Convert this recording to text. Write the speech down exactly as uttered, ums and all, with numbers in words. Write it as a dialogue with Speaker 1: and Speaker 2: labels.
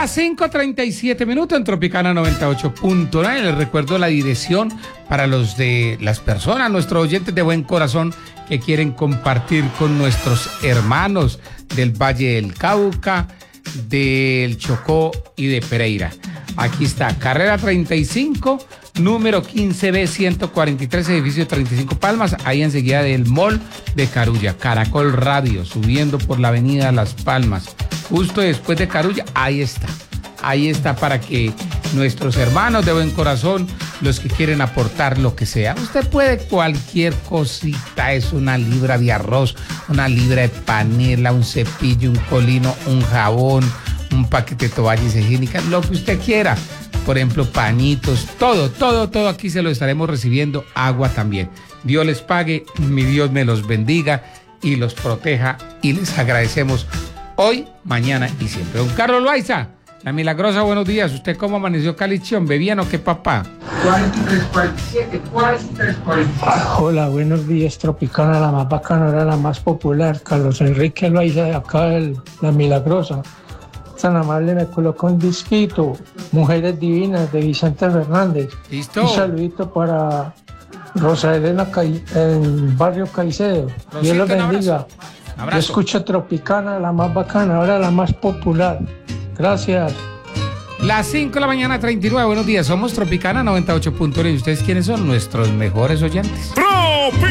Speaker 1: Las cinco treinta y siete minutos en Tropicana noventa y ocho punto nueve. Les recuerdo la dirección para los de las personas, nuestros oyentes de buen corazón que quieren compartir con nuestros hermanos del Valle del Cauca, del Chocó y de Pereira. Aquí está, carrera treinta y cinco, número quince B ciento cuarenta y tres, edificio treinta y cinco Palmas, ahí enseguida del Mall de Carulla, Caracol Radio, subiendo por la avenida Las Palmas. Justo después de Carulla, ahí está. Ahí está para que nuestros hermanos de buen corazón, los que quieren aportar lo que sea. Usted puede cualquier cosita, es una libra de arroz, una libra de panela, un cepillo, un colino, un jabón, un paquete de toallas higiénicas, lo que usted quiera. Por ejemplo, pañitos, todo, todo, todo aquí se lo estaremos recibiendo. Agua también. Dios les pague, mi Dios me los bendiga y los proteja y les agradecemos hoy, mañana y siempre. Don Carlos Loaiza, La Milagrosa, buenos días. ¿Usted cómo amaneció, Calichión? ¿Bebían o qué, papá?
Speaker 2: cuarenta y tres, cuarenta y siete, cuarenta y tres, cuarenta y siete.
Speaker 3: Hola, buenos días, Tropicana, la más bacana, era la más popular. Carlos Enrique Loaiza, de acá de La Milagrosa. Tan amable, me colocó un disquito, Mujeres Divinas, de Vicente Fernández.
Speaker 1: Listo.
Speaker 3: Un saludito para Rosa Elena Cai- en Barrio Caicedo.
Speaker 1: Rosita,
Speaker 3: Dios los
Speaker 1: un
Speaker 3: bendiga.
Speaker 1: abrazo. Abrazo.
Speaker 3: Yo escucho Tropicana, la más bacana, ahora la más popular. Gracias.
Speaker 1: Las cinco de la mañana, treinta y nueve. Buenos días, somos Tropicana noventa y ocho punto nueve. ¿Y ustedes quiénes son? Nuestros mejores oyentes.